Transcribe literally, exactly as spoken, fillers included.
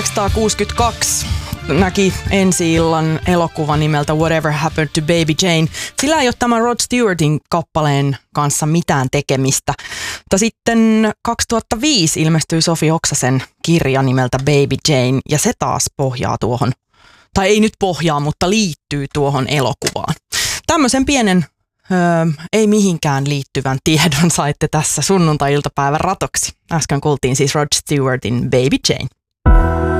tuhatyhdeksänsataakuusikymmentäkaksi näki ensi-illan elokuva nimeltä Whatever Happened to Baby Jane. Sillä ei ole tämän Rod Stewartin kappaleen kanssa mitään tekemistä. Mutta sitten kaksituhattaviisi ilmestyi Sofi Oksasen kirja nimeltä Baby Jane, ja se taas pohjaa tuohon, tai ei nyt pohjaa, mutta liittyy tuohon elokuvaan. Tämmöisen pienen, öö, ei mihinkään liittyvän tiedon saitte tässä sunnuntai-iltapäivän ratoksi. Äsken kuultiin siis Rod Stewartin Baby Jane.